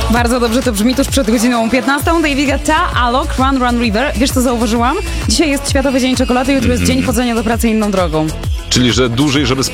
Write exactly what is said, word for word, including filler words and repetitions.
Bardzo dobrze to brzmi tuż przed godziną piętnastą. David Guetta, Alok, Run Run River. Wiesz, co zauważyłam? Dzisiaj jest Światowy Dzień Czekolady, jutro jest Dzień chodzenia do pracy inną drogą. Czyli, że dłużej, żeby